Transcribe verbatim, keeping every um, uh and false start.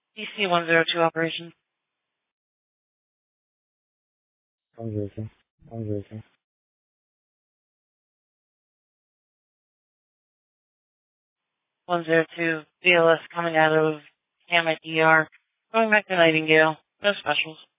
D C one zero two operations. one zero two. one zero two. one zero two. B L S coming out of Hammett E R. Going back to Nightingale. No specials.